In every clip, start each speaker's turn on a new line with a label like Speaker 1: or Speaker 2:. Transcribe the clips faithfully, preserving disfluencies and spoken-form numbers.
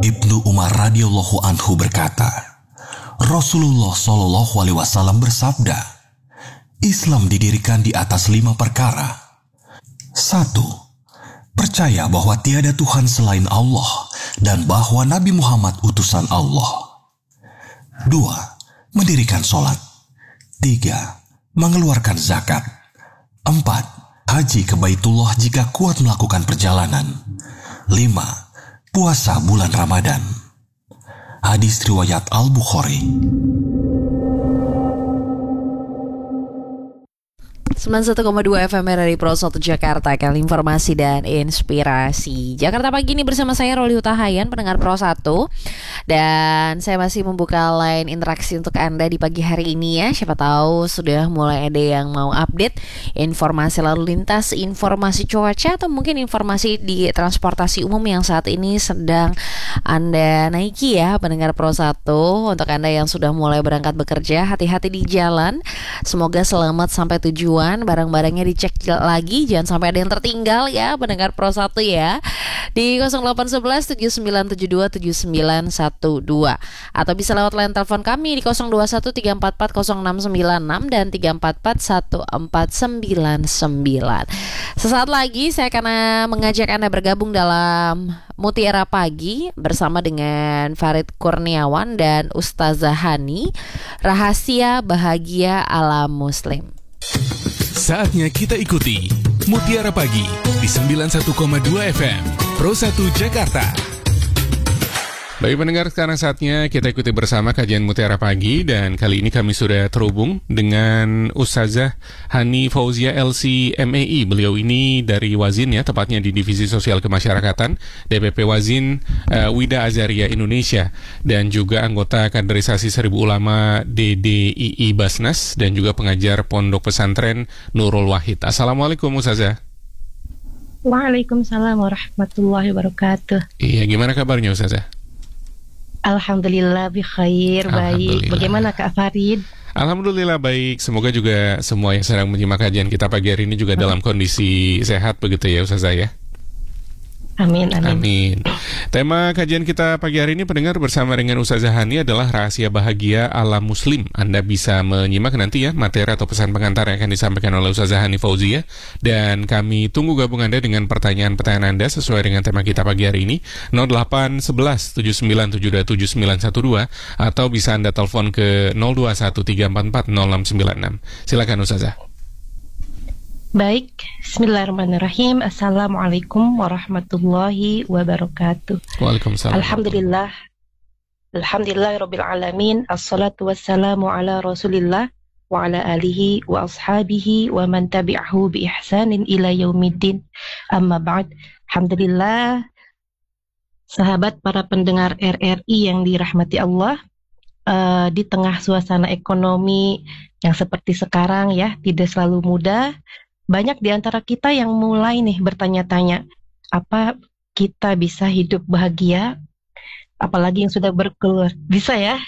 Speaker 1: Ibnu Umar radhiyallahu anhu berkata, Rasulullah shallallahu alaihi wasallam bersabda, Islam didirikan di atas lima perkara. Satu, percaya bahwa tiada Tuhan selain Allah dan bahwa Nabi Muhammad utusan Allah. Dua, mendirikan sholat. Tiga, mengeluarkan zakat. Empat, haji ke Baitullah jika kuat melakukan perjalanan. Lima, puasa bulan Ramadan. Hadis riwayat Al-Bukhari.
Speaker 2: sembilan puluh satu koma dua F M dari Pro satu Jakarta, kali informasi dan inspirasi. Jakarta pagi ini bersama saya Roli Utahayan, pendengar Pro satu. Dan saya masih membuka line interaksi untuk Anda di pagi hari ini ya. Siapa tahu sudah mulai ada yang mau update informasi lalu lintas, informasi cuaca, atau mungkin informasi di transportasi umum yang saat ini sedang Anda naiki ya, pendengar Pro satu. Untuk Anda yang sudah mulai berangkat bekerja, hati-hati di jalan. Semoga selamat sampai tujuan. Barang-barangnya dicek lagi, jangan sampai ada yang tertinggal ya, pendengar Pro satu ya. Di nol delapan satu satu tujuh sembilan tujuh dua tujuh sembilan satu dua, atau bisa lewat line telepon kami di nol dua satu tiga empat empat nol enam sembilan enam dan tiga empat empat satu empat sembilan sembilan. Sesaat lagi saya akan mengajak Anda bergabung dalam Mutiara Pagi bersama dengan Farid Kurniawan dan Ustazah Hani, Rahasia Bahagia ala Muslim.
Speaker 3: Saatnya kita ikuti Mutiara Pagi di sembilan puluh satu koma dua F M Pro satu Jakarta. Baik pendengar, sekarang saatnya kita ikuti bersama kajian Mutiara Pagi. Dan kali ini kami sudah terhubung dengan Ustazah Hani Fauzia L C M A I. Beliau ini dari Wazin ya, tepatnya di Divisi Sosial Kemasyarakatan D P P Wazin uh, Wida Azaria Indonesia, dan juga anggota kaderisasi Seribu Ulama D D I I Basnas, dan juga pengajar Pondok Pesantren Nurul Wahid. Assalamualaikum Ustazah.
Speaker 4: Waalaikumsalam warahmatullahi wabarakatuh.
Speaker 3: Iya, gimana kabarnya Ustazah?
Speaker 4: Alhamdulillah bi khair, baik. Bagaimana Kak Farid?
Speaker 3: Alhamdulillah baik. Semoga juga semua yang sedang menyimak kajian kita pagi hari ini juga hmm. dalam kondisi sehat begitu ya Ustazah ya.
Speaker 4: Amin, amin.
Speaker 3: Amin. Tema kajian kita pagi hari ini pendengar bersama dengan Ustazah Hani adalah Rahasia Bahagia ala Muslim. Anda bisa menyimak nanti ya materi atau pesan pengantar yang akan disampaikan oleh Ustazah Hani Fauzia. Dan kami tunggu gabung Anda dengan pertanyaan-pertanyaan Anda sesuai dengan tema kita pagi hari ini. nol delapan satu satu tujuh sembilan tujuh dua tujuh sembilan satu dua, atau bisa Anda telepon ke nol dua satu tiga empat empat nol enam sembilan enam. Silakan Ustazah.
Speaker 4: Baik, bismillahirrahmanirrahim. Assalamualaikum warahmatullahi wabarakatuh.
Speaker 3: Waalaikumsalam.
Speaker 4: Alhamdulillah. Alhamdulillahirabbil alamin. Assalatu wassalamu ala Rasulillah wa ala alihi wa ashabihi wa man tabi'ahu bi ihsanin ila yaumiddin. Amma ba'd. Alhamdulillah. Sahabat para pendengar R R I yang dirahmati Allah, uh, di tengah suasana ekonomi yang seperti sekarang ya, tidak selalu mudah. Banyak di antara kita yang mulai nih bertanya-tanya, apa kita bisa hidup bahagia? Apalagi yang sudah berkeluarga, bisa ya?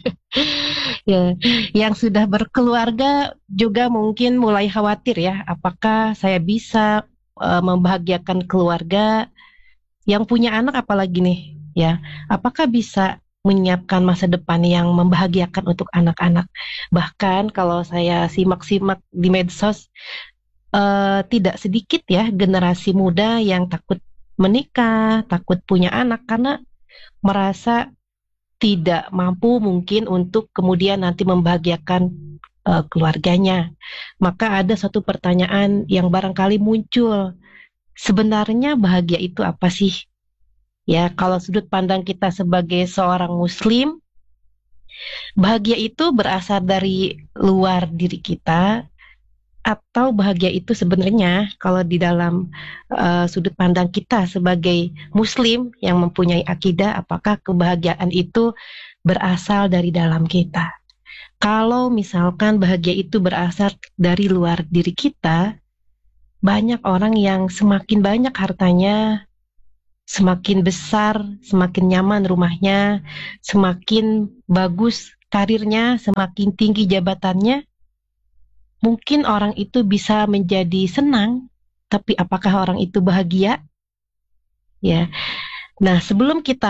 Speaker 4: Ya, yang sudah berkeluarga juga mungkin mulai khawatir ya, apakah saya bisa uh, membahagiakan keluarga? Yang punya anak apalagi nih, ya, apakah bisa menyiapkan masa depan yang membahagiakan untuk anak-anak? Bahkan kalau saya simak-simak di medsos, Uh, tidak sedikit ya generasi muda yang takut menikah, takut punya anak karena merasa tidak mampu mungkin untuk kemudian nanti membahagiakan uh, keluarganya. Maka ada satu pertanyaan yang barangkali muncul, sebenarnya bahagia itu apa sih? Ya, kalau sudut pandang kita sebagai seorang muslim, bahagia itu berasal dari luar diri kita, atau bahagia itu sebenarnya kalau di dalam uh, sudut pandang kita sebagai muslim yang mempunyai akidah, apakah kebahagiaan itu berasal dari dalam kita? Kalau misalkan bahagia itu berasal dari luar diri kita, banyak orang yang semakin banyak hartanya, semakin besar, semakin nyaman rumahnya, semakin bagus karirnya, semakin tinggi jabatannya, mungkin orang itu bisa menjadi senang, tapi apakah orang itu bahagia? Ya. Nah, sebelum kita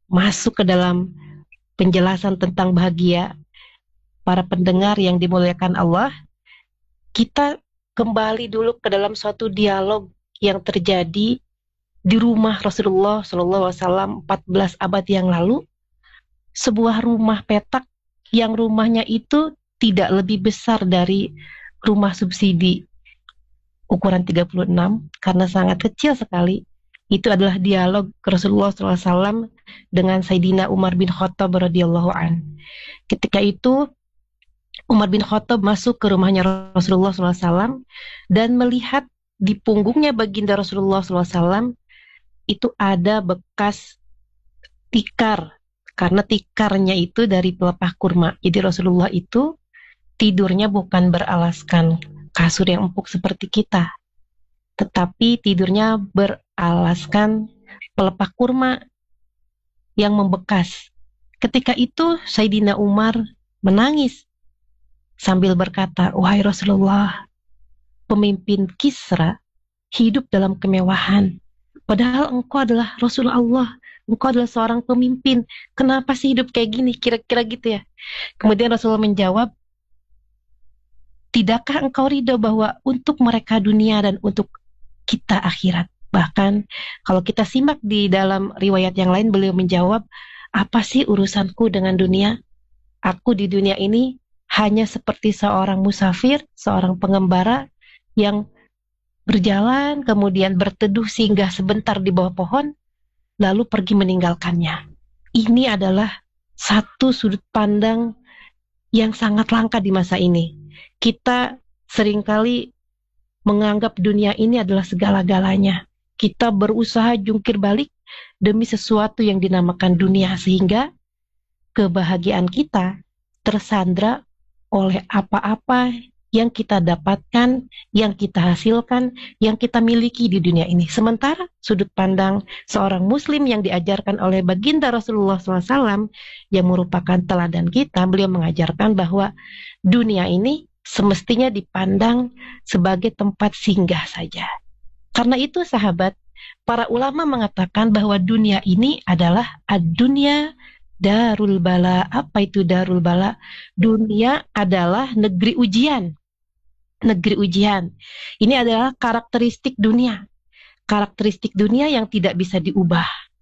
Speaker 4: masuk ke dalam penjelasan tentang bahagia, para pendengar yang dimuliakan Allah, kita kembali dulu ke dalam suatu dialog yang terjadi di rumah Rasulullah shallallahu alaihi wasallam empat belas abad yang lalu. Sebuah rumah petak yang rumahnya itu tidak lebih besar dari rumah subsidi ukuran tiga puluh enam karena sangat kecil sekali. Itu adalah dialog Rasulullah shallallahu alaihi wasallam dengan Sayyidina Umar bin Khattab radhiyallahu an. Ketika itu Umar bin Khattab masuk ke rumahnya Rasulullah shallallahu alaihi wasallam dan melihat di punggungnya baginda Rasulullah shallallahu alaihi wasallam itu ada bekas tikar, karena tikarnya itu dari pelepah kurma. Jadi Rasulullah itu tidurnya bukan beralaskan kasur yang empuk seperti kita, tetapi tidurnya beralaskan pelepah kurma yang membekas. Ketika itu Sayyidina Umar menangis sambil berkata, "Wahai Rasulullah, pemimpin Kisra hidup dalam kemewahan. Padahal engkau adalah Rasulullah, engkau adalah seorang pemimpin. Kenapa sih hidup kayak gini?" Kira-kira gitu ya. Kemudian Rasulullah menjawab, "Tidakkah engkau ridho bahwa untuk mereka dunia dan untuk kita akhirat?" Bahkan kalau kita simak di dalam riwayat yang lain, beliau menjawab, "Apa sih urusanku dengan dunia? Aku di dunia ini hanya seperti seorang musafir, seorang pengembara yang berjalan, kemudian berteduh singgah sebentar di bawah pohon, lalu pergi meninggalkannya." Ini adalah satu sudut pandang yang sangat langka di masa ini. Kita seringkali menganggap dunia ini adalah segala-galanya. Kita berusaha jungkir balik demi sesuatu yang dinamakan dunia, sehingga kebahagiaan kita tersandra oleh apa-apa yang kita dapatkan, yang kita hasilkan, yang kita miliki di dunia ini. Sementara sudut pandang seorang muslim yang diajarkan oleh baginda Rasulullah shallallahu alaihi wasallam yang merupakan teladan kita, beliau mengajarkan bahwa dunia ini semestinya dipandang sebagai tempat singgah saja. Karena itu sahabat, para ulama mengatakan bahwa dunia ini adalah ad-dunya darul bala. Apa itu darul bala? Dunia adalah negeri ujian. Negeri ujian. Ini adalah karakteristik dunia. Karakteristik dunia yang tidak bisa diubah.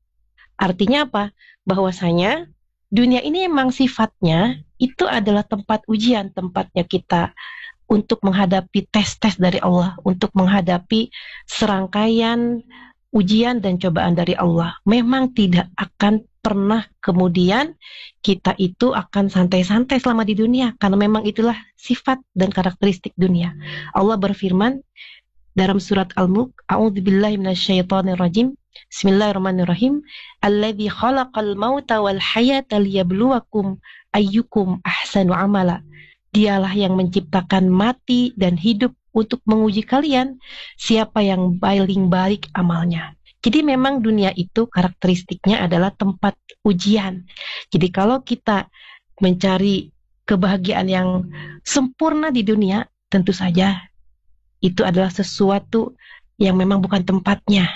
Speaker 4: Artinya apa? Bahwasanya dunia ini memang sifatnya itu adalah tempat ujian, tempatnya kita untuk menghadapi tes-tes dari Allah, untuk menghadapi serangkaian ujian dan cobaan dari Allah. Memang tidak akan pernah kemudian kita itu akan santai-santai selama di dunia, karena memang itulah sifat dan karakteristik dunia. Allah berfirman dalam surat Al-Mulk, "A'udzubillahi minasyaitonirrajim. Bismillahirrahmanirrahim. Alladzi khalaqal mauta wal hayata liyabluwakum ayyukum ahsanu amala." Dialah yang menciptakan mati dan hidup untuk menguji kalian siapa yang paling baik amalnya. Jadi memang dunia itu karakteristiknya adalah tempat ujian. Jadi kalau kita mencari kebahagiaan yang sempurna di dunia, tentu saja itu adalah sesuatu yang memang bukan tempatnya.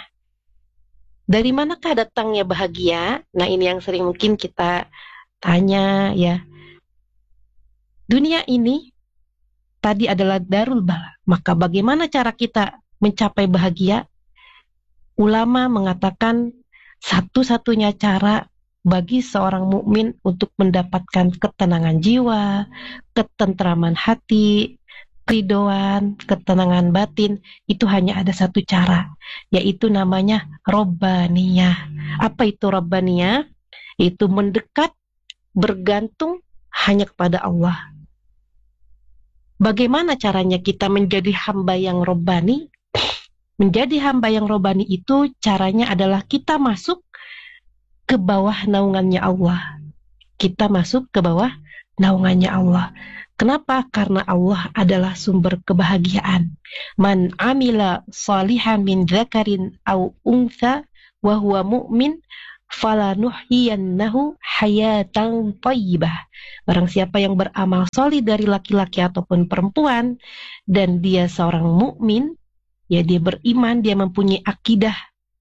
Speaker 4: Dari manakah datangnya bahagia? Nah, ini yang sering mungkin kita tanya ya. Dunia ini tadi adalah darul bala. Maka bagaimana cara kita mencapai bahagia? Ulama mengatakan satu-satunya cara bagi seorang mukmin untuk mendapatkan ketenangan jiwa, ketentraman hati, keridoan, ketenangan batin, itu hanya ada satu cara, yaitu namanya Robbaniyah. Apa itu Robbaniyah? Itu mendekat, bergantung hanya kepada Allah. Bagaimana caranya kita menjadi hamba yang Robbani? Menjadi hamba yang Robbani itu caranya adalah kita masuk ke bawah naungannya Allah. Kita masuk ke bawah naungannya Allah. Kenapa? Karena Allah adalah sumber kebahagiaan. Man amila salihan min dzakarin au untha wa huwa mu'min falanuhyiyannahu hayatan thayyibah. Barang siapa yang beramal solih dari laki-laki ataupun perempuan dan dia seorang mukmin, ya dia beriman, dia mempunyai akidah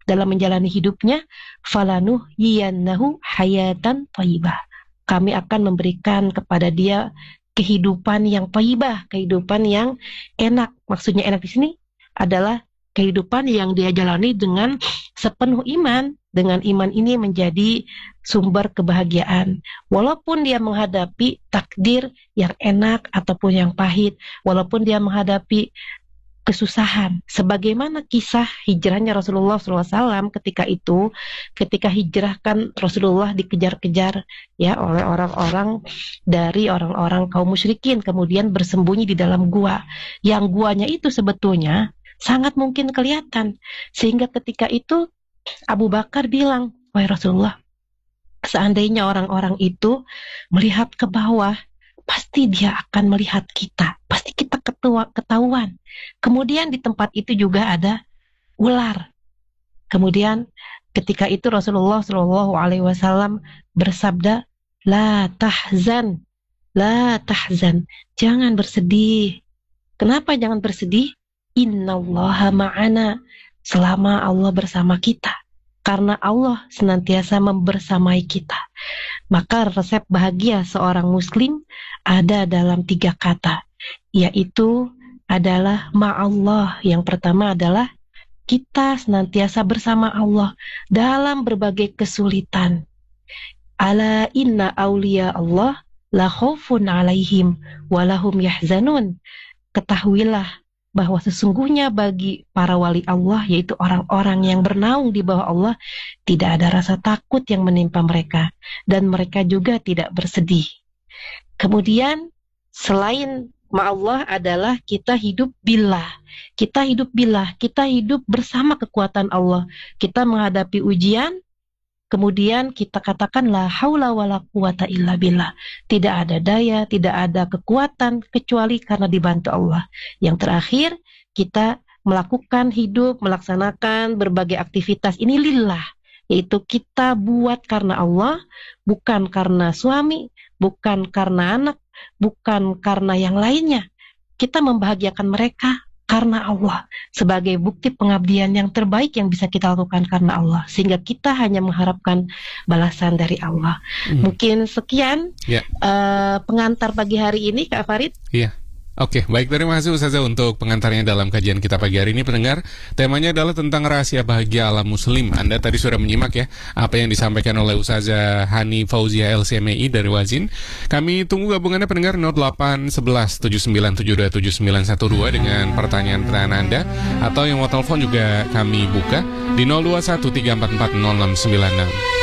Speaker 4: dalam menjalani hidupnya, falanuhyiyannahu hayatan thayyibah. Kami akan memberikan kepada dia kehidupan yang thayyibah, kehidupan yang enak. Maksudnya enak di sini adalah kehidupan yang dia jalani dengan sepenuh iman. Dengan iman ini menjadi sumber kebahagiaan. Walaupun dia menghadapi takdir yang enak ataupun yang pahit, walaupun dia menghadapi kesusahan. Sebagaimana kisah hijrahnya Rasulullah shallallahu alaihi wasallam ketika itu, ketika hijrah kan Rasulullah dikejar-kejar ya oleh orang-orang dari orang-orang kaum musyrikin, kemudian bersembunyi di dalam gua. Yang guanya itu sebetulnya sangat mungkin kelihatan. Sehingga ketika itu Abu Bakar bilang, wahai Rasulullah, seandainya orang-orang itu melihat ke bawah, pasti dia akan melihat kita, pasti kita ketua, ketahuan. Kemudian di tempat itu juga ada ular. Kemudian ketika itu Rasulullah Shallallahu Alaihi Wasallam bersabda, la tahzan, la tahzan, jangan bersedih. Kenapa jangan bersedih? Innallaha ma'ana, selama Allah bersama kita. Karena Allah senantiasa membersamai kita. Maka resep bahagia seorang muslim ada dalam tiga kata, yaitu adalah ma'allah. Yang pertama adalah kita senantiasa bersama Allah dalam berbagai kesulitan. Ala inna awliya Allah la khaufun alaihim walahum yahzanun. Ketahuilah bahwa sesungguhnya bagi para wali Allah, yaitu orang-orang yang bernaung di bawah Allah, tidak ada rasa takut yang menimpa mereka, dan mereka juga tidak bersedih. Kemudian selain ma'allah adalah kita hidup billah. Kita hidup billah, kita hidup bersama kekuatan Allah. Kita menghadapi ujian, kemudian kita katakan la haula wala quwata illa billah. Tidak ada daya, tidak ada kekuatan kecuali karena dibantu Allah. Yang terakhir, kita melakukan hidup, melaksanakan berbagai aktivitas ini lillah, yaitu kita buat karena Allah, bukan karena suami, bukan karena anak, bukan karena yang lainnya. Kita membahagiakan mereka karena Allah, sebagai bukti pengabdian yang terbaik yang bisa kita lakukan karena Allah, sehingga kita hanya mengharapkan balasan dari Allah. Hmm. Mungkin sekian yeah. uh, pengantar pagi hari ini, Kak Farid.
Speaker 3: Iya. Yeah. Oke, baik, terima kasih Ustazah untuk pengantarnya dalam kajian kita pagi hari ini. Pendengar, temanya adalah tentang rahasia bahagia ala muslim. Anda tadi sudah menyimak ya apa yang disampaikan oleh Ustazah Hani Fauzia L C M I dari Wazin. Kami tunggu gabungannya pendengar nol delapan satu satu tujuh sembilan tujuh dua tujuh sembilan satu dua dengan pertanyaan pertanyaan Anda, atau yang mau telepon juga kami buka di nol dua satu tiga empat empat nol enam sembilan enam.